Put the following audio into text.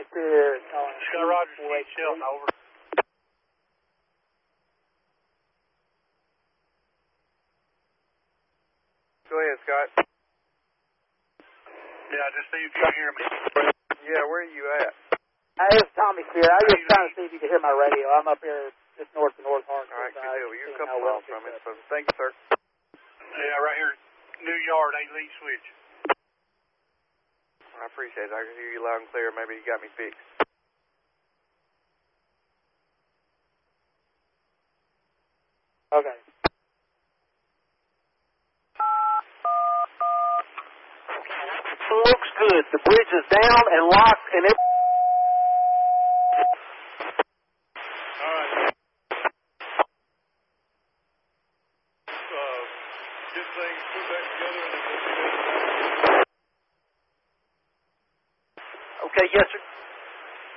Spirit. Scott Rogers, Keith Shelton, over. Go ahead, Scott. Yeah, just see if you can hear me. Yeah, where are you at? Hey, it's Tommy Spirit. I was just trying to see if you could hear my radio. I'm up here just north of North Hartsville. All right, good deal. You're a couple well miles from it, so thank you, sir. Yeah, right here, New Yard, 8 lead switch. I appreciate it. I can hear you loud and clear. Maybe you got me fixed. Okay. Looks good. The bridge is down and locked, and it. All right. Get things put back together and then we'll be ready. Okay, yes, sir.